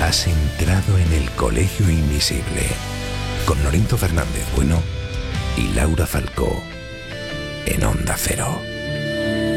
Has entrado en el Colegio Invisible con Norinto Fernández Bueno y Laura Falcó en Onda Cero.